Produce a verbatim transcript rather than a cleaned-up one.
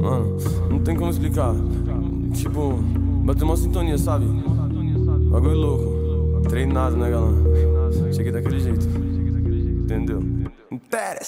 Mano, não tem como explicar. Tipo, bateu uma sintonia, sabe? Bagulho louco. Treinado, né, galã? Cheguei daquele jeito. Entendeu? Interes.